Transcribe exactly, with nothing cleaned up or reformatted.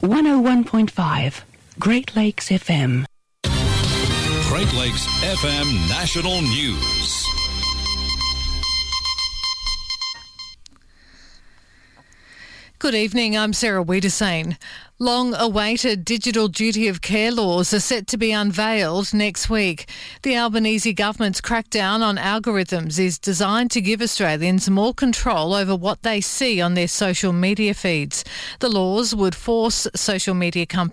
one oh one point five, Great Lakes F M. Great Lakes F M National News. Good evening, I'm Sarah Wiedersane. Long-awaited digital duty of care laws are set to be unveiled next week. The Albanese government's crackdown on algorithms is designed to give Australians more control over what they see on their social media feeds. The laws would force social media companies